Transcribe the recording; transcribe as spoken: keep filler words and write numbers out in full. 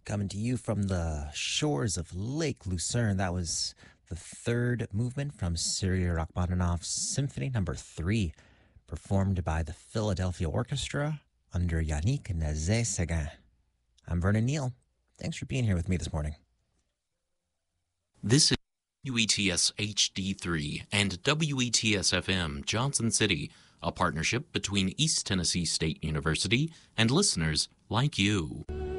Coming to you from the shores of Lake Lucerne. That was the third movement from Sergei Rachmaninoff's Symphony Number Three, performed by the Philadelphia Orchestra under Yannick Nézet-Séguin. I'm Vernon Neal. Thanks for being here with me this morning. This is W E T S H D three and W E T S F M Johnson City, a partnership between East Tennessee State University and listeners like you.